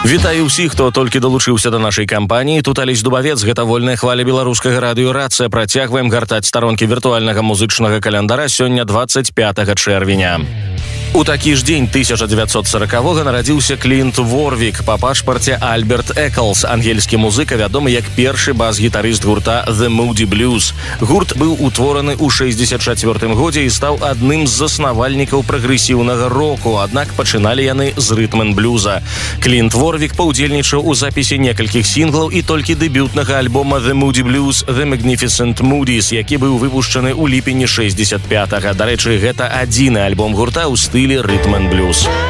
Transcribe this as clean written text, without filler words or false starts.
Вітаю ўсіх, хто толькі далучыўся да нашай кампаніі. Тут Алесь Дубавец, гэта вольная хваля беларускага радыё «Рацыя». Працягваем гартаць старонкі віртуальнага музычнага календара сёння 25 чэрвеня. У такі ж дзень 1940-го нарадзіўся Клінт Ворвік, па пашпарце Альберт Эклс, ангельскі музыка, вядомы як першы бас-гітарыст гурта The Moody Blues. Гурт быў утвораны ў 64-м годзе і стаў адным з заснавальнікаў прагрэсіўнага року, аднак пачыналі яны з рытм-н-блюза. Клінт Ворвік паўдзельнічаў у запісе некалькіх сінглаў і толькі дэбютнага альбома The Moody Blues The Magnificent Moodies, які быў выпушчаны ў ліпені 65-го. Дарэчы, гэта адзіны альбом гурта ў стылі рытм-н-блюз.